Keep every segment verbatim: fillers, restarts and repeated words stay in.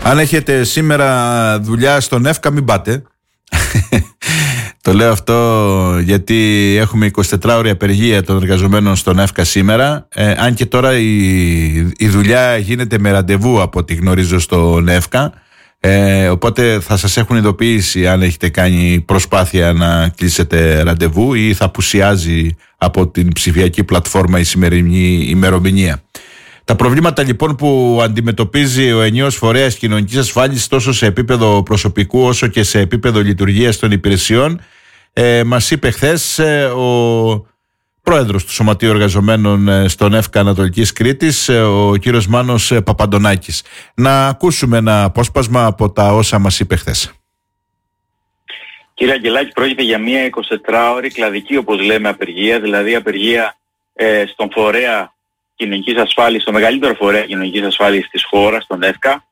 Αν έχετε σήμερα δουλειά στον ΕΦΚΑ, μην πάτε. Το λέω αυτό γιατί έχουμε εικοσιτετράωρη απεργία των εργαζομένων στον ΕΦΚΑ σήμερα. Ε, αν και τώρα η, η δουλειά γίνεται με ραντεβού από ό,τι γνωρίζω στον ΕΦΚΑ. Ε, οπότε θα σας έχουν ειδοποιήσει αν έχετε κάνει προσπάθεια να κλείσετε ραντεβού ή θα απουσιάζει από την ψηφιακή πλατφόρμα η σημερινή ημερομηνία. Τα προβλήματα λοιπόν που αντιμετωπίζει ο ενιαίος φορέας κοινωνικής ασφάλισης τόσο σε επίπεδο προσωπικού όσο και σε επίπεδο λειτουργίας των υπηρεσιών ε, μας είπε χθες ε, ο πρόεδρος του Σωματείου Εργαζομένων στον ΕΦΚΑ Ανατολικής Κρήτης, ο κύριος Μάνος Παπαντονάκης. Να ακούσουμε ένα απόσπασμα από τα όσα μας είπε χθες. Κύριε Αγγελάκη, πρόκειται για μια εικοσιτετράωρη κλαδική, όπως λέμε, απεργία, δηλαδή απεργία ε, στον φορέα κοινωνικής ασφάλισης, στο μεγαλύτερο φορέα κοινωνικής ασφάλισης της χώρας, τον ΕΦΚΑ.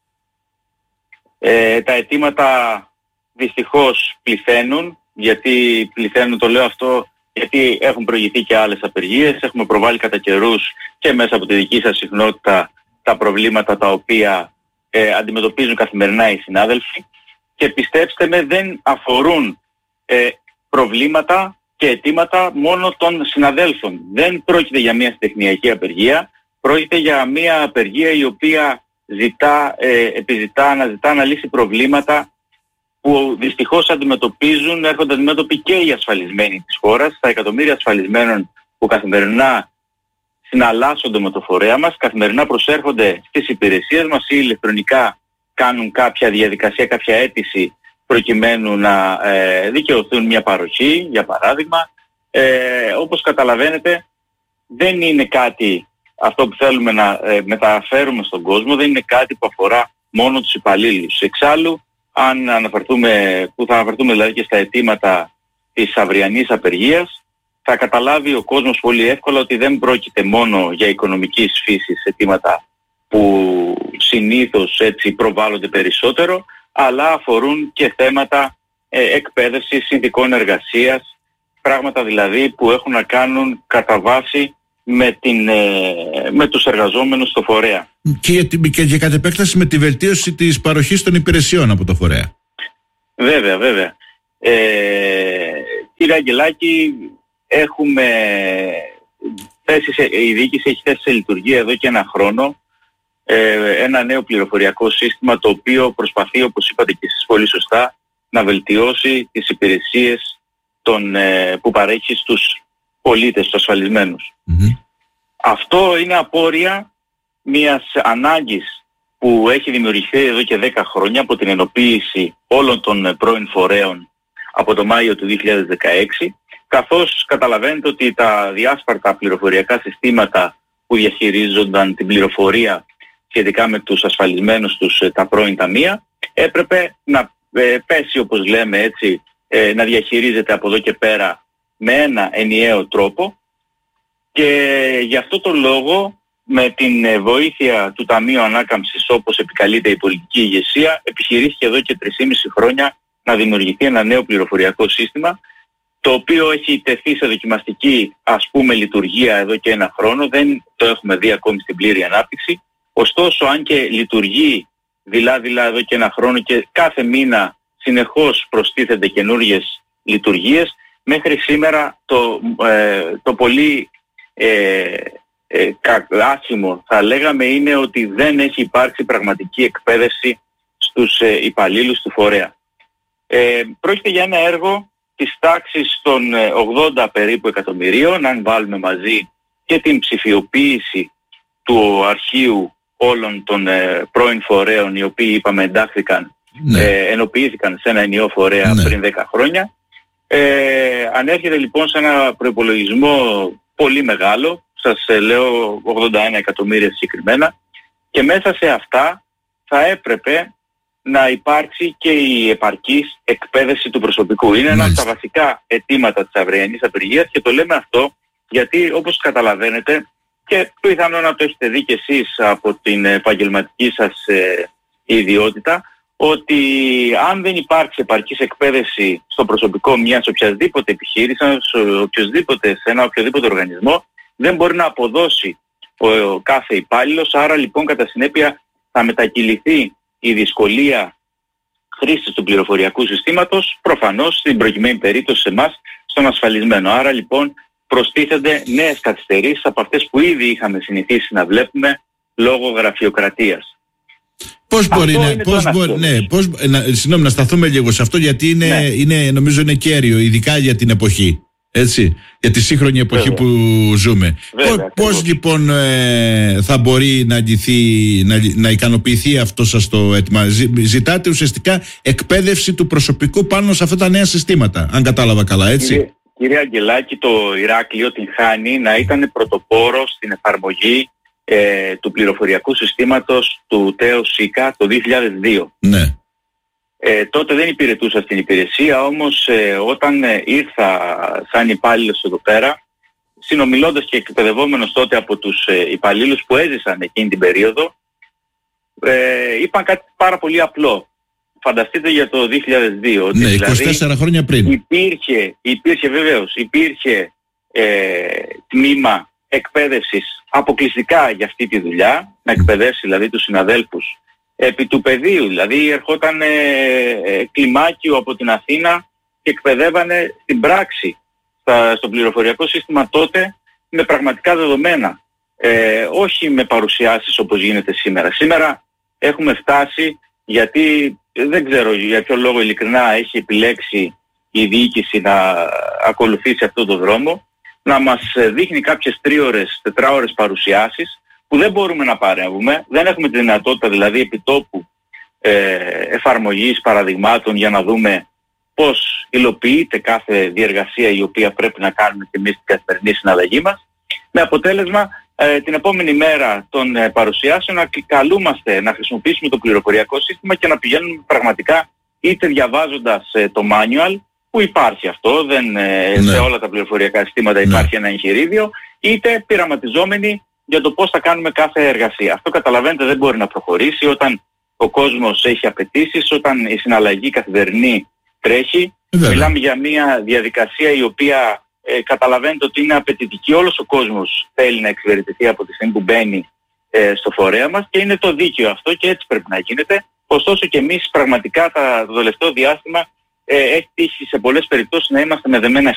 Ε, τα αιτήματα δυστυχώς πληθαίνουν, γιατί πληθαίνουν, το λέω αυτό, γιατί έχουν προηγηθεί και άλλες απεργίες, έχουμε προβάλει κατά καιρούς και μέσα από τη δική σας συχνότητα τα προβλήματα τα οποία ε, αντιμετωπίζουν καθημερινά οι συνάδελφοι και πιστέψτε με δεν αφορούν ε, προβλήματα και αιτήματα μόνο των συναδέλφων. Δεν πρόκειται για μια τεχνιακή απεργία, πρόκειται για μια απεργία η οποία ζητά, ε, επιζητά, αναζητά να λύσει προβλήματα που δυστυχώς αντιμετωπίζουν, έρχονται αντιμέτωποι και οι ασφαλισμένοι της χώρας, τα εκατομμύρια ασφαλισμένων που καθημερινά συναλλάσσονται με το φορέα μας, καθημερινά προσέρχονται στις υπηρεσίες μας ή ηλεκτρονικά κάνουν κάποια διαδικασία, κάποια αίτηση προκειμένου να ε, δικαιωθούν μια παροχή, για παράδειγμα. Ε, όπως καταλαβαίνετε, δεν είναι κάτι αυτό που θέλουμε να ε, μεταφέρουμε στον κόσμο, δεν είναι κάτι που αφορά μόνο τους υπαλλήλους. Εξάλλου, αν αναφερθούμε, που θα αναφερθούμε δηλαδή και στα αιτήματα της αυριανής απεργίας, θα καταλάβει ο κόσμος πολύ εύκολα ότι δεν πρόκειται μόνο για οικονομικής φύσης αιτήματα που συνήθως έτσι προβάλλονται περισσότερο, αλλά αφορούν και θέματα ε, εκπαίδευσης, συνθηκών εργασίας, πράγματα δηλαδή που έχουν να κάνουν κατά βάση με, την, ε, με τους εργαζόμενους στο φορέα. Και, και, και κατ' επέκταση με τη βελτίωση της παροχής των υπηρεσιών από το φορέα. Βέβαια, βέβαια. Ε, κύριε Αγγελάκη, έχουμε θέσει σε, η διοίκηση έχει θέσει σε λειτουργία εδώ και ένα χρόνο ε, ένα νέο πληροφοριακό σύστημα το οποίο προσπαθεί, όπως είπατε και εσείς πολύ σωστά, να βελτιώσει τις υπηρεσίες των, ε, που παρέχει στους πολίτες, στους ασφαλισμένους. Mm-hmm. Αυτό είναι απόρρια μιας ανάγκης που έχει δημιουργηθεί εδώ και δέκα χρόνια από την ενοποίηση όλων των πρώην φορέων από το Μάιο του δύο χιλιάδες δεκαέξι, καθώς καταλαβαίνετε ότι τα διάσπαρτα πληροφοριακά συστήματα που διαχειρίζονταν την πληροφορία σχετικά με τους ασφαλισμένους τους τα πρώην ταμεία έπρεπε να ε, πέσει, όπως λέμε έτσι, ε, να διαχειρίζεται από εδώ και πέρα με ένα ενιαίο τρόπο και γι' αυτό το λόγο με την βοήθεια του Ταμείου Ανάκαμψης, όπως επικαλείται η πολιτική ηγεσία, επιχειρήθηκε εδώ και τρεισήμισι χρόνια να δημιουργηθεί ένα νέο πληροφοριακό σύστημα, το οποίο έχει τεθεί σε δοκιμαστική ας πούμε λειτουργία εδώ και ένα χρόνο, δεν το έχουμε δει ακόμη στην πλήρη ανάπτυξη. Ωστόσο, αν και λειτουργεί δειλά-δειλά εδώ και ένα χρόνο και κάθε μήνα συνεχώς προστίθενται καινούργιες λειτουργίες, μέχρι σήμερα το, ε, το πολύ ε, ε, άσχημο θα λέγαμε είναι ότι δεν έχει υπάρξει πραγματική εκπαίδευση στους ε, υπαλλήλους του φορέα. Ε, πρόκειται για ένα έργο της τάξης των ε, ογδόντα περίπου εκατομμυρίων, αν βάλουμε μαζί και την ψηφιοποίηση του αρχείου όλων των ε, πρώην φορέων, οι οποίοι είπαμε εντάχθηκαν, ναι. ε, ενοποιήθηκαν σε ένα ενιαίο φορέα ναι. πριν δέκα χρόνια. Ε, ανέρχεται λοιπόν σε ένα προϋπολογισμό πολύ μεγάλο, σας ε, λέω ογδόντα ένα εκατομμύρια συγκεκριμένα, και μέσα σε αυτά θα έπρεπε να υπάρξει και η επαρκής εκπαίδευση του προσωπικού. Είναι ένα από τα βασικά αιτήματα της αυριανής απεργίας και το λέμε αυτό γιατί, όπως καταλαβαίνετε, και πιθανόν να το έχετε δει και εσείς από την επαγγελματική σας ε, ιδιότητα, ότι αν δεν υπάρξει επαρκής εκπαίδευση στο προσωπικό μιας οποιασδήποτε επιχείρησης, οποιοσδήποτε, σε ένα οποιοδήποτε οργανισμό, δεν μπορεί να αποδώσει ο, ο κάθε υπάλληλος, άρα λοιπόν κατά συνέπεια θα μετακυληθεί η δυσκολία χρήσης του πληροφοριακού συστήματος, προφανώς στην προκειμένη περίπτωση σε εμάς, στον ασφαλισμένο. Άρα λοιπόν προστίθενται νέες καθυστερήσεις από αυτές που ήδη είχαμε συνηθίσει να βλέπουμε λόγω γραφειοκρατίας. Πώς μπορεί, να, πώς μπορεί ναι, πώς, να, συγγνώμη, να σταθούμε λίγο σε αυτό, γιατί είναι, ναι. είναι, νομίζω είναι κέριο, ειδικά για την εποχή, έτσι, για τη σύγχρονη εποχή Βέβαια. που ζούμε. Βέβαια, πώς, πώς λοιπόν ε, θα μπορεί να, αγγιθεί, να, να ηικανοποιηθεί αυτό σας το αίτημα? Ζητάτε ουσιαστικά εκπαίδευση του προσωπικού πάνω σε αυτά τα νέα συστήματα, αν κατάλαβα καλά, έτσι. Κύριε, κύριε Αγγελάκη, το Ηράκλειο την χάνει να ήταν πρωτοπόρο στην εφαρμογή Ε, του πληροφοριακού συστήματος του ΤΕΟ ΣΥΚΑ το δύο χιλιάδες δύο. Ναι. Ε, τότε δεν υπηρετούσα στην υπηρεσία, όμως ε, όταν ε, ήρθα σαν υπάλληλος εδώ πέρα, συνομιλώντας και εκπαιδευόμενος τότε από τους ε, υπαλλήλους που έζησαν εκείνη την περίοδο, ε, είπαν κάτι πάρα πολύ απλό. Φανταστείτε για το δύο χιλιάδες δύο. Ότι ναι, δηλαδή είκοσι τέσσερα χρόνια πριν. Υπήρχε, υπήρχε βεβαίως, υπήρχε ε, τμήμα εκπαίδευσης αποκλειστικά για αυτή τη δουλειά, να εκπαιδεύσει δηλαδή τους συναδέλφους επί του πεδίου. Δηλαδή ερχόταν ε, ε, κλιμάκιο από την Αθήνα και εκπαιδεύανε στην πράξη στα, στο πληροφοριακό σύστημα τότε με πραγματικά δεδομένα. Ε, όχι με παρουσιάσεις όπως γίνεται σήμερα. Σήμερα έχουμε φτάσει, γιατί δεν ξέρω για ποιο λόγο ειλικρινά έχει επιλέξει η διοίκηση να ακολουθήσει αυτόν τον δρόμο, να μας δείχνει κάποιες τρίωρες, τετράωρες παρουσιάσεις που δεν μπορούμε να παρέμβουμε, δεν έχουμε τη δυνατότητα δηλαδή επιτόπου ε, εφαρμογής παραδειγμάτων για να δούμε πώς υλοποιείται κάθε διεργασία η οποία πρέπει να κάνουμε και εμείς στην καθημερινή συναλλαγή μας, με αποτέλεσμα ε, την επόμενη μέρα των ε, παρουσιάσεων να καλούμαστε να χρησιμοποιήσουμε το πληροφοριακό σύστημα και να πηγαίνουμε πραγματικά είτε διαβάζοντας ε, το manual, που υπάρχει αυτό, δεν, ναι. σε όλα τα πληροφοριακά συστήματα υπάρχει ναι. ένα εγχειρίδιο, είτε πειραματιζόμενοι για το πώς θα κάνουμε κάθε εργασία. Αυτό καταλαβαίνετε δεν μπορεί να προχωρήσει όταν ο κόσμος έχει απαιτήσεις, όταν η συναλλαγή καθημερινή τρέχει. Βέβαια. Μιλάμε για μια διαδικασία η οποία ε, καταλαβαίνετε ότι είναι απαιτητική. Όλος ο κόσμος θέλει να εξυπηρετηθεί από τη στιγμή που μπαίνει ε, στο φορέα μας και είναι το δίκαιο αυτό και έτσι πρέπει να γίνεται. Ωστόσο και εμείς πραγματικά τα, το τελευταίο διάστημα Ε, έχει τύχει σε πολλές περιπτώσεις να είμαστε με δεμένα